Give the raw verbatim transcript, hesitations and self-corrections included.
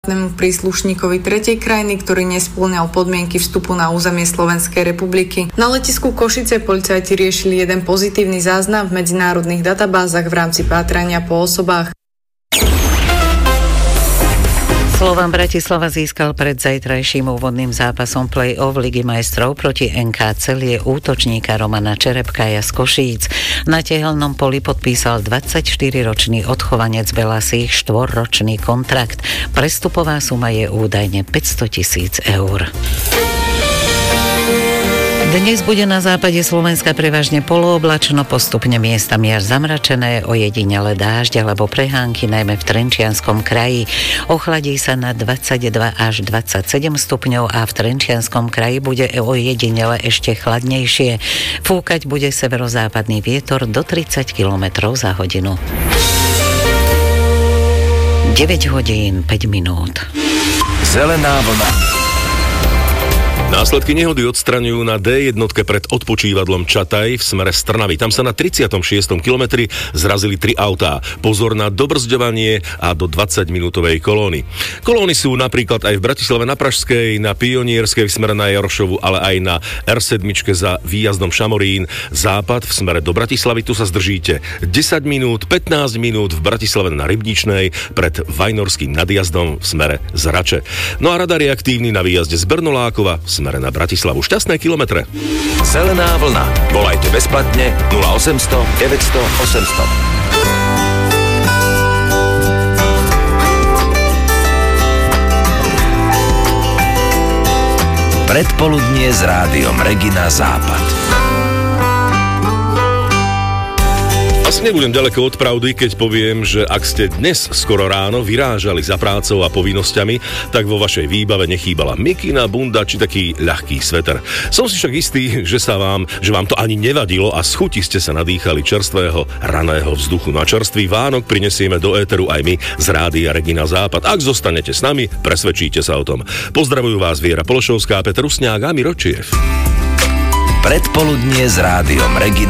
príslušníkovi tretej krajiny, ktorý nespĺňal podmienky vstupu na územie Slovenskej republiky. Na letisku Košice policajti riešili jeden pozitívny záznam v medzinárodných databázach v rámci pátrania po osobách. Slovan Bratislava získal pred zajtrajším úvodným zápasom play-off Ligy majstrov proti en ká Celie útočníka Romana Čerepkaja z Košíc. Na tehelnom poli podpísal dvadsaťštyriročný odchovanec Belasých štvorročný kontrakt. Prestupová suma je údajne päťsto tisíc eur. Dnes bude na západe Slovenska prevažne polooblačno, postupne miestami až zamračené, ojedinele dážď alebo prehánky, najmä v Trenčianskom kraji. Ochladí sa na dvadsaťdva až dvadsaťsedem stupňov a v Trenčianskom kraji bude ojedinele ešte chladnejšie. Fúkať bude severozápadný vietor do tridsať kilometrov za hodinu. deväť hodín päť minút. Zelená vlna. Následky nehody odstraňujú na dé jednotke pred odpočívadlom Čataj v smere z Trnavy. Tam sa na tridsiatom šiestom kilometri zrazili tri autá. Pozor na dobrzďovanie a do dvadsaťminútovej kolóny. Kolóny sú napríklad aj v Bratislave na Pražskej, na Pionierskej v smere na Jarošovu, ale aj na er sedem za výjazdom Šamorín. Západ v smere do Bratislavy, tu sa zdržíte desať minút, pätnásť minút, v Bratislave na Rybničnej pred Vajnorským nadjazdom v smere z Rače. No a radar je aktívny na výjazde z Brnolákova v smere na Bratislavu. Šťastné kilometre. Zelená vlna. Volajte bezplatne nula osemsto deväťsto osemsto. Predpoludnie s rádiom Regina Západ. Asi nebudem ďaleko od pravdy, keď poviem, že ak ste dnes skoro ráno vyrážali za prácou a povinnosťami, tak vo vašej výbave nechýbala mikina, bunda či taký ľahký sveter. Som si však istý, že sa vám, že vám to ani nevadilo a z chuti ste sa nadýchali čerstvého raného vzduchu. Na čerstvý Vánok prinesieme do éteru aj my z rádia Regina Západ. Ak zostanete s nami, presvedčíte sa o tom. Pozdravujú vás Viera Pološovská, Peter Rusňák a Miro Čiev. Predpoludnie s rádiom Regina